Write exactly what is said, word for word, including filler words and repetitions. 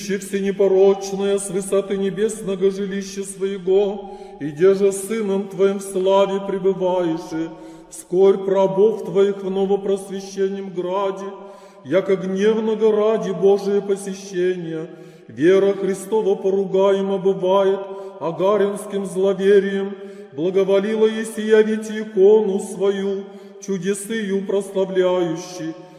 идущий всенепорочное с высоты небесного жилища своего, и же Сыном Твоим в славе пребываешь, скорбь рабов Твоих в новопросвященном граде, яко гневного ради Божие посещение, вера Христова поругаема бывает агаринским зловерием, благоволила еси явить икону свою, чудесыю прославляющий,